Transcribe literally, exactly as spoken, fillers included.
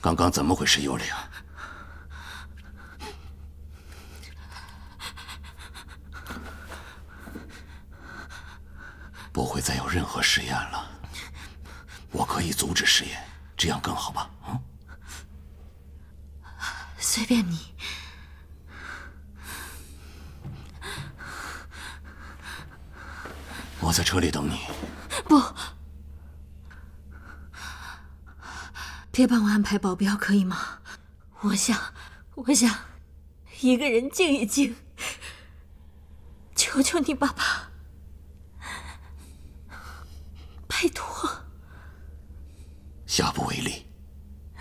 刚刚怎么回事，幽灵？不会再有任何实验了。我可以阻止实验，这样更好吧？嗯。 随便你。 我在车里等你。 不。 别帮我安排保镖，可以吗？我想，我想一个人静一静。求求你，爸爸，拜托。 下不为例。